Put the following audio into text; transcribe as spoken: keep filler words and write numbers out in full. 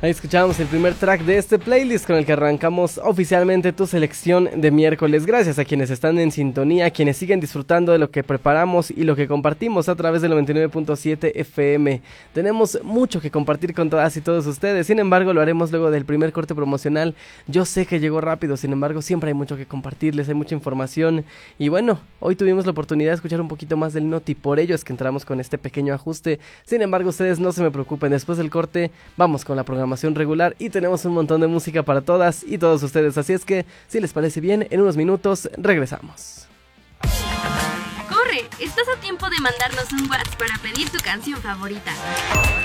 Ahí escuchamos el primer track de este playlist con el que arrancamos oficialmente tu selección de miércoles. Gracias a quienes están en sintonía, quienes siguen disfrutando de lo que preparamos y lo que compartimos a través del noventa y nueve punto siete F M. Tenemos mucho que compartir con todas y todos ustedes, sin embargo lo haremos luego del primer corte promocional. Yo sé que llegó rápido, sin embargo siempre hay mucho que compartirles, hay mucha información. Y bueno, hoy tuvimos la oportunidad de escuchar un poquito más del Noti, por ello es que entramos con este pequeño ajuste. Sin embargo, ustedes no se me preocupen, después del corte vamos con la programación regular y tenemos un montón de música para todas y todos ustedes, así es que si les parece bien, en unos minutos regresamos. Corre, estás a tiempo de mandarnos un WhatsApp para pedir tu canción favorita.